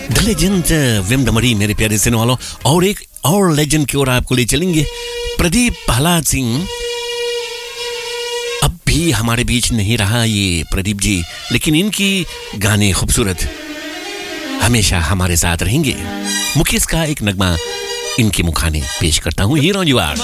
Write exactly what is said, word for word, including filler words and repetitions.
द legend Vim Damri मेरे प्यारे सुनने वालों, और एक और लेजेंड की ओर आपको ले चलेंगे। प्रदीप प्रहलाद सिंह अब भी हमारे बीच नहीं रहा ये प्रदीप जी, लेकिन इनकी गाने खूबसूरत हमेशा हमारे साथ रहेंगे। मुकेश का एक नगमा इनके मुखाने पेश करता हूँ, हीरो यू आर।